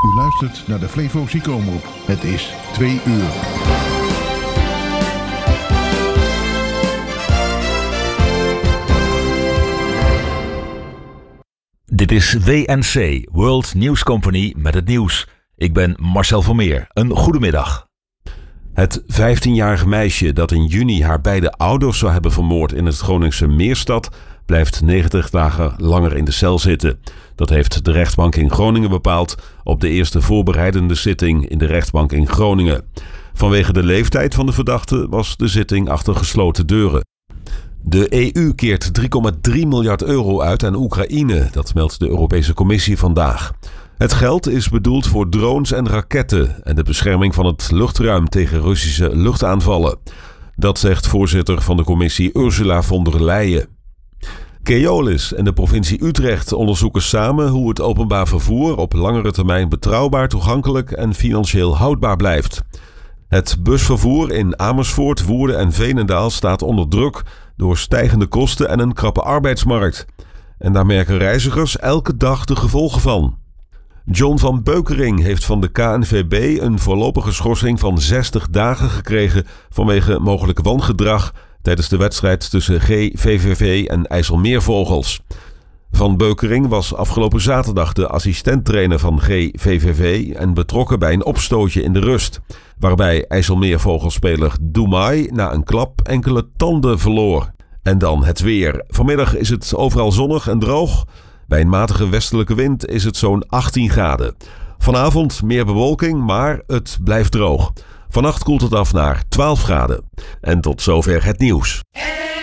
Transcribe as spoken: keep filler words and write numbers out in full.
U luistert naar de Flevo Ziekenomroep. Het is twee uur. Dit is W N C, World News Company, met het nieuws. Ik ben Marcel Vermeer. Een goedemiddag. Het vijftienjarige meisje dat in juni haar beide ouders zou hebben vermoord in het Groningse Meerstad blijft negentig dagen langer in de cel zitten. Dat heeft de rechtbank in Groningen bepaald op de eerste voorbereidende zitting in de rechtbank in Groningen. Vanwege de leeftijd van de verdachte was de zitting achter gesloten deuren. De E U keert drie komma drie miljard euro uit aan Oekraïne, dat meldt de Europese Commissie vandaag. Het geld is bedoeld voor drones en raketten en de bescherming van het luchtruim tegen Russische luchtaanvallen. Dat zegt voorzitter van de commissie Ursula von der Leyen. Keolis en de provincie Utrecht onderzoeken samen hoe het openbaar vervoer op langere termijn betrouwbaar, toegankelijk en financieel houdbaar blijft. Het busvervoer in Amersfoort, Woerden en Veenendaal staat onder druk door stijgende kosten en een krappe arbeidsmarkt. En daar merken reizigers elke dag de gevolgen van. John van Beukering heeft van de K N V B een voorlopige schorsing van zestig dagen gekregen vanwege mogelijk wangedrag tijdens de wedstrijd tussen G V V V en IJsselmeervogels. Van Beukering was afgelopen zaterdag de assistenttrainer van G V V V en betrokken bij een opstootje in de rust, waarbij IJsselmeervogelspeler Doumai na een klap enkele tanden verloor. En dan het weer. Vanmiddag is het overal zonnig en droog. Bij een matige westelijke wind is het zo'n achttien graden. Vanavond meer bewolking, maar het blijft droog. Vannacht koelt het af naar twaalf graden. En tot zover het nieuws.